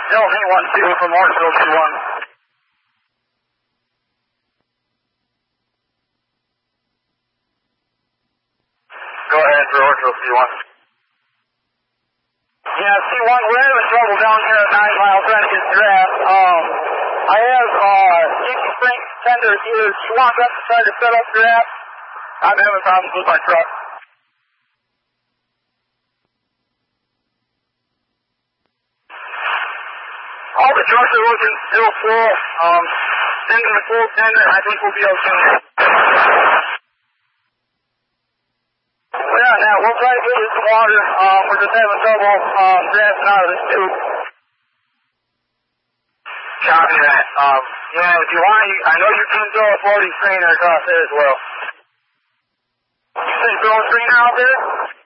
Delta 1-2 from Marshall 2-1. Go ahead for Orchard C1. Yeah, C1, we're having trouble down here at 9 Mile trying to get draft. I have Dixie Springs tenders here. Do you want them to try to set up draft? I'm having problems with my truck. All the trucks are looking still full. Sending the full tender, I think we'll be okay. Yeah, now we'll try to get you some water. We're just having trouble drafting out of this tube. Copy that. Yeah, if you want, I know you can throw a 40 screener across there as well. You say throw a screener out there?